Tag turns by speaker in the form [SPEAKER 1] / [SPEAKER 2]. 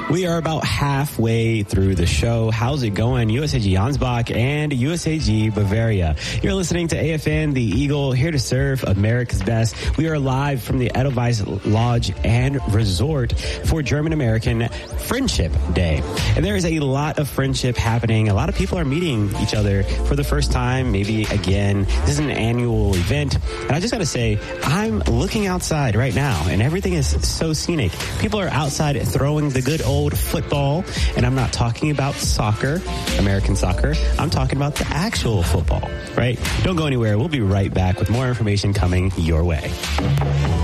[SPEAKER 1] We are about halfway through the show. How's it going? USAG Ansbach and USAG Bavaria. You're listening to AFN, the Eagle, here to serve America's best. We are live from the Edelweiss Lodge and Resort for German-American Friendship Day. And there is a lot of friendship happening. A lot of people are meeting each other for the first time, maybe again. This is an annual event. And I just got to say, I'm looking outside right now, and everything is so scenic. People are outside throwing the good old football, and I'm not talking about soccer, American soccer. I'm talking about the actual football, right? Don't go anywhere. We'll be right back with more information coming your way.